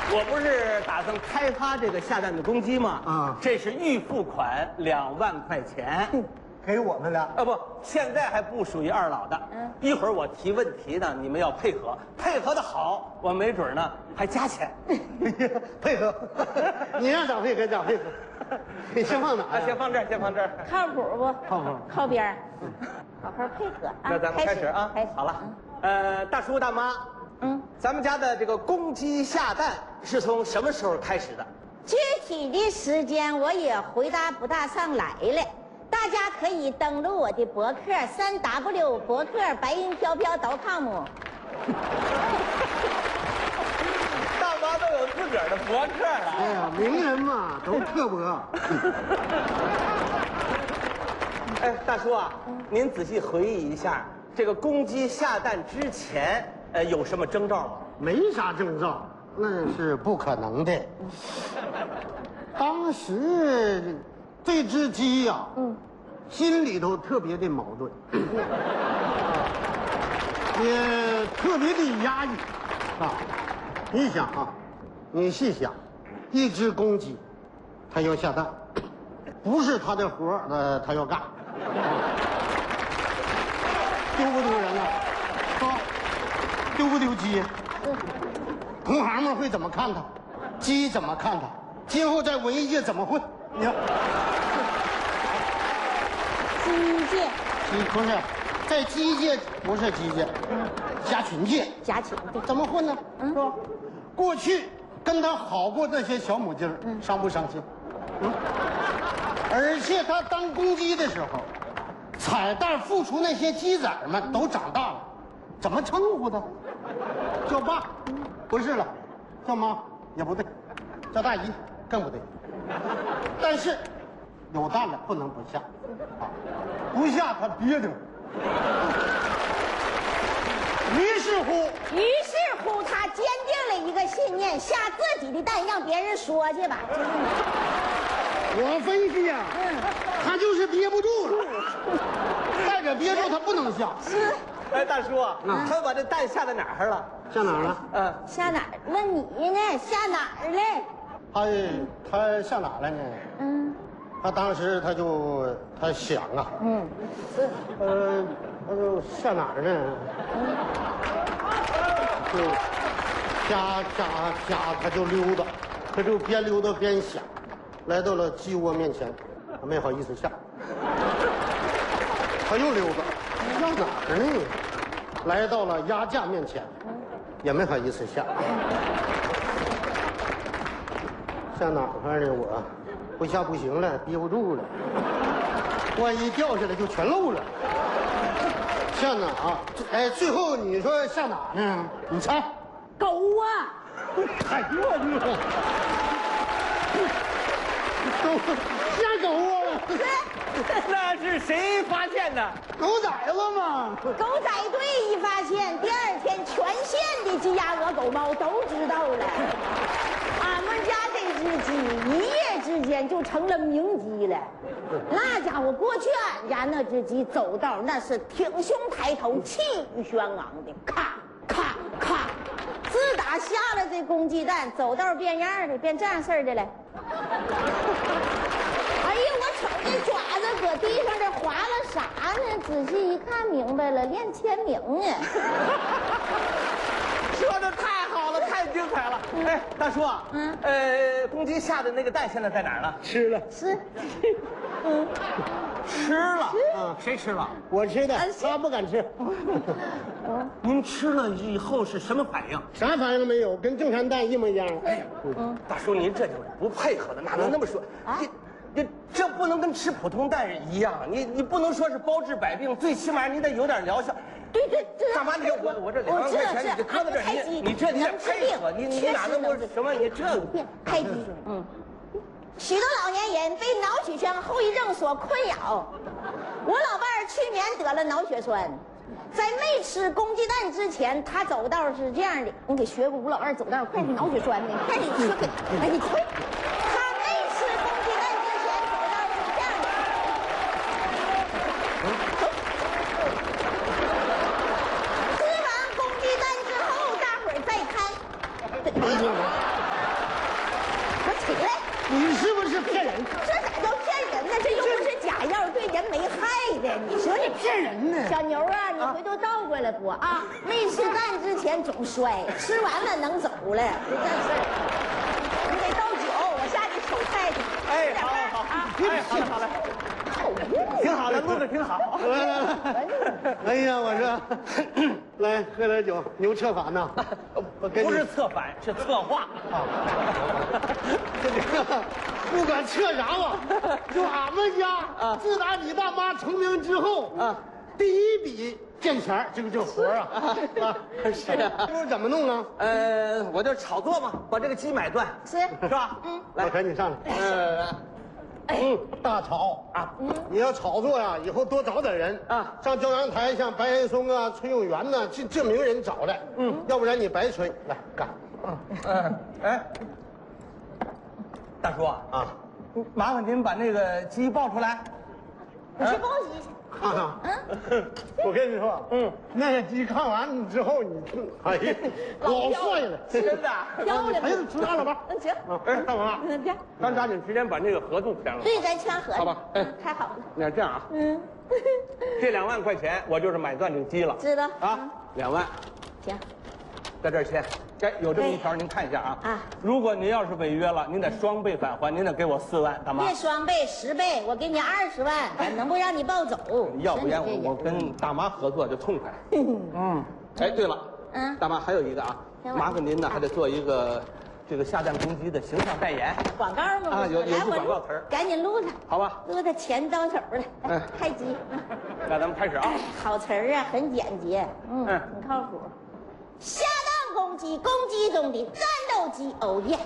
我不是打算开发这个下蛋的公鸡吗？ 啊这是预付款2万块钱。 给我们了。 不，现在还不属于二老的。一会儿我提问题呢，你们要配合，配合的好，我没准呢还加钱。 配合，你让咋配合咋配合。你先放哪啊，先放这儿，先放这儿。 靠谱不？ 靠谱靠边儿，好好配合啊。 那咱们开始啊开始。 好了，大叔大妈，咱们家的这个公鸡下蛋是从什么时候开始的？ 具体的时间我也回答不大上来了。大家可以登录我的博客3W 博客白云飘飘.com。 大妈都有自个儿的博客了。 哎呀，名人嘛都刻薄。 哎，大叔啊，您仔细回忆一下，这个公鸡下蛋之前，有什么征兆吗？ 没啥征兆，那是不可能的。当时这只鸡呀，心里头特别的矛盾，也特别的压抑啊。你想啊，你细想，一只公鸡，它要下蛋，不是它的活儿，它要干，丢不丢人啊？啊，丢不丢鸡？同行们会怎么看他？鸡怎么看他？今后在文艺界怎么混？你看， 鸡界不是，在鸡界不是鸡界，家禽界家禽的， 怎么混呢？是吧？过去跟他好过那些小母鸡儿，伤不伤心？而且他当公鸡的时候，彩蛋孵出那些鸡崽儿们都长大了，怎么称呼他？叫爸，不是了，叫妈也不对，叫大姨更不对。但是有蛋了不能不下，啊，不下他憋着。于是乎， 他坚定了一个信念：下自己的蛋，让别人说去吧。 我分析呀，他就是憋不住了，带着憋住他不能下。 是哎，大叔啊，他把这蛋下在哪儿了？ 下哪儿了？ 下哪儿？问你呢？下哪儿嘞？ 他下哪儿了呢？他当时他想啊，他就下哪儿呢？就家，他就溜达，他就边溜达边想，来到了鸡窝面前，他没好意思下，他又溜达，下哪儿呢？来到了鸭架面前，也没好意思下，下哪儿呢？我不下不行了，憋不住了，万一掉下来就全漏了。下哪啊？哎，最后你说下哪呢？你猜？ 狗啊！ 哎呦我去！下狗窝了？ 那是谁发现的？ 狗崽子嘛！ 狗仔队一发现，第二天全县的鸡鸭鹅狗猫都知道了。俺们家这只鸡一夜之间就成了名鸡了。那家伙，过去俺家那只鸡走道那是挺胸抬头、气宇轩昂的，咔咔咔。自打下了这公鸡蛋，走道变样的，变这样式儿的了。哎呀，我瞅这爪子搁地上这划了啥呢？仔细一看明白了，练签名呢。 说的太好了，太精彩了！哎，大叔啊，公鸡下的那个蛋现在在哪儿呢？ 吃了， 是， 吃了。谁吃了？ 我吃的，他不敢吃。 您吃了以后是什么反应？ 啥反应都没有，跟正常蛋一模一样。 大叔，您这就是不配合的，哪能那么说？你这不能跟吃普通蛋一样，你不能说是包治百病，最起码你得有点疗效。 对， 干嘛？我这2万块钱你就搁在这儿，你这你得配合，你哪能不什么？你这开机，许多老年人被脑血栓后遗症所困扰。我老伴儿去年得了脑血栓，在没吃公鸡蛋之前，他走道是这样的。你给学过吴老伴走道，快！你脑血栓呢？快你说给，哎你快！他没吃公鸡蛋之前走道是这样的。吃完公鸡蛋之后，大伙儿再看。 骗人呢。 小牛啊，你回头倒过来播啊！没吃饭之前总摔，吃完了能走了，就这事儿。你得倒酒，我下去收菜去。 哎，好，哎，好嘞，挺好的，录的挺好。 来，哎呀，我说，来喝点酒，牛策反呐！我跟你不是策反，是策划。 这个不管测啥吧，就俺们家啊，自打你大妈成名之后啊，第一笔挣钱这活啊， 是啊， 这不怎么弄啊？ 我就炒作嘛，把这个鸡买断， 是吧？ 老陈你上来。大炒啊！你要炒作呀，以后多找点人啊，上中央台像白岩松啊、崔永元呐，这名人找来，要不然你白吹。来干， 哎，大叔啊，麻烦您把那个鸡抱出来。 你去抱鸡去。 看看，我跟你说，那个鸡看完之后，你，哎呀，老帅了， 真的。 漂亮。 哎呀，吃大了吧？ 行。 哎，大王， 这咱抓紧时间把那个合同签了。 对，咱签合同。 好吧，哎， 太好了。 那这样啊，这2万块钱我就是买断这个鸡了。 知道啊，2万， 行。 在这儿签。哎，有这么一条，您看一下啊。如果您要是违约了，您得双倍返还，您得给我4万，大妈。 别双倍10倍，我给你20万，咱能不让你抱走？ 要不然我跟大妈合作就痛快。哎，对了，大妈还有一个啊，麻烦您呢还得做一个这个下蛋公鸡的形象代言广告吗？ 啊，有句广告词儿， 赶紧录它， 好吧？ 录它钱到手了，来开机。 那咱们开始啊。 好词儿啊，很简洁，很靠谱。下蛋公鸡，公鸡中的战斗机，哦耶！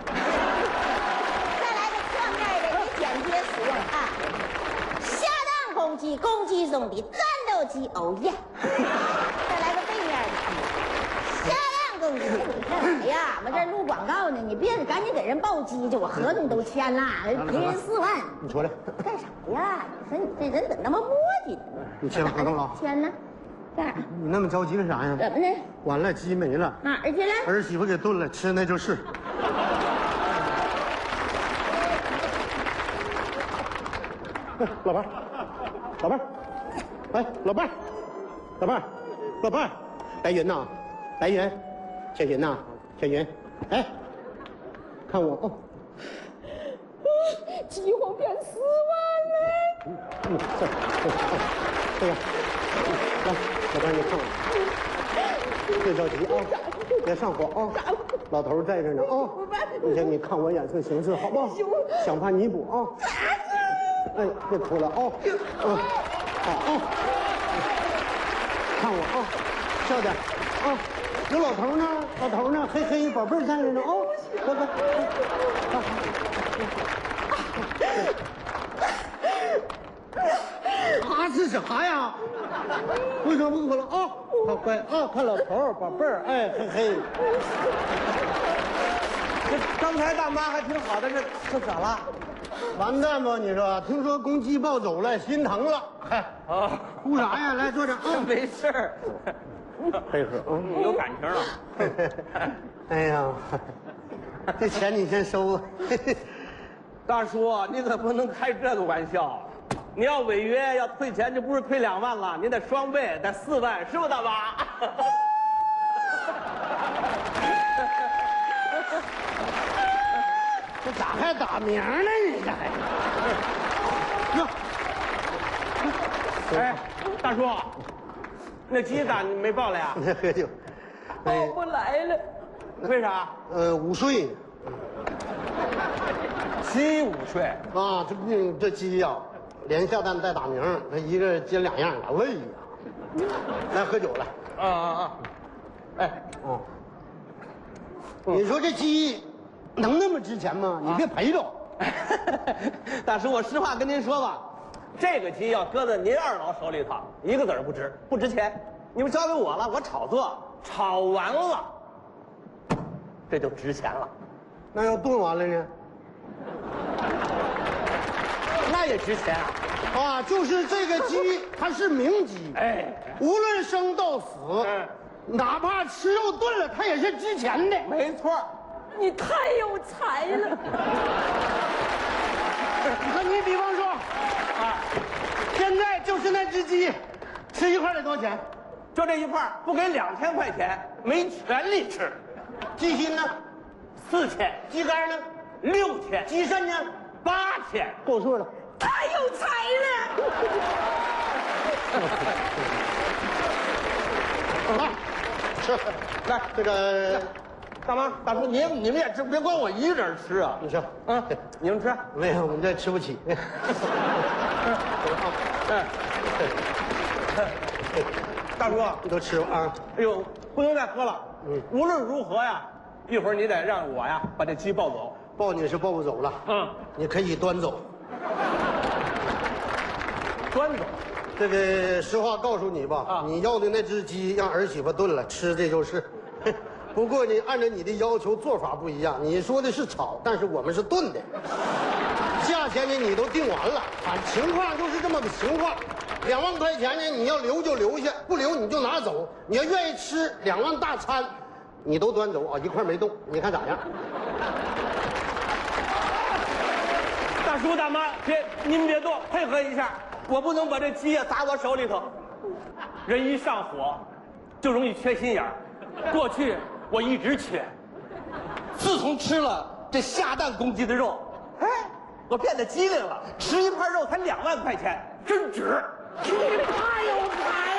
再来个侧面的，也简洁实用啊。下蛋公鸡，公鸡中的战斗机，哦耶！再来个背面的。下蛋公鸡，你干啥呀？我这录广告呢，你别赶紧给人报鸡去，我合同都签了，赔人4万。 你出来， 干啥呀？你说你这人怎么那么磨叽呢？ 你签合同了？ 签呢。干啥？ 你那么着急干啥呀？ 怎么的？ 完了，鸡没了， 哪儿去了？ 儿媳妇给炖了，吃那就是。老伴儿，老伴儿，哎，老伴儿，老伴儿，老伴儿，白云呐，白云，小云呐，小云，哎，看我哦， 鸡黄变4万了。 对呀，来，老伴儿你看我，别着急啊，别上火啊，老头在这呢啊，你看我眼色行事好不好？想法弥补啊。哎，别哭了啊！好啊，看我啊，笑点啊！有老头呢，老头呢，嘿嘿，宝贝儿在这呢啊！快快，是啥呀？为什么不哭了啊？好乖啊，看老头，宝贝儿，哎嘿嘿。 这刚才大妈还挺好的，这咋了？ 完蛋吧！你说，听说公鸡抱走了，心疼了。嗨，哭啥呀？来坐着啊。 没事儿， 配合， 有感情了。 哎呀，这钱你先收。 大叔，你可不能开这个玩笑。你要违约要退钱，就不是退2万了，你得双倍，得4万，是不大妈？ 这咋还打鸣呢？你这还？哟， 哎，大叔，那鸡咋没抱来呀？ 喝酒。 抱不来了。 为啥 ？5岁。 鸡5岁啊？这鸡呀，连下蛋带打鸣，它一个接2样，累呀。来喝酒了。 哎， 你说这鸡能那么值钱吗？你别赔着。 大叔，我实话跟您说吧，这个鸡要搁在您2老手里头，一个子儿不值，不值钱。你们交给我了，我炒作，炒完了，这就值钱了。 那要炖完了呢？ 那也值钱啊！ 就是这个鸡，它是名鸡， 哎， 无论生到死，哪怕吃肉炖了，它也是值钱的。 没错。 你太有才了！ 你看，你比方说，这现在就是那只鸡，吃一块得多少钱？ 就这一块不给2000块钱，没权利吃。 鸡心呢 4000， 鸡肝呢 6000， 鸡肾呢 8000， 够数了。 太有才了！ 来，吃，来这个大妈大叔，你们也吃，别光我一个人吃啊！ 你吃， 你们吃。 没有，我们这吃不起。 大叔， 你都吃吧啊！ 哎呦，不能再喝了。无论如何呀，一会儿你得让我呀把这鸡抱走。 抱你是抱不走了，你可以端走。 端走。 这个实话告诉你吧，你要的那只鸡让儿媳妇炖了，吃的就是。不过你按照你的要求做法不一样，你说的是炒，但是我们是炖的。价钱呢你都定完了，情况就是这么个情况。2万块钱呢，你要留就留下，不留你就拿走。你要愿意吃2万大餐，你都端走啊，一块没动，你看咋样？ 大叔大妈，您别动，配合一下，我不能把这鸡啊砸我手里头。人一上火，就容易缺心眼儿。过去我一直缺，自从吃了这下蛋公鸡的肉，哎，我变得机灵了。吃一块肉才2万块钱，真值。 太有才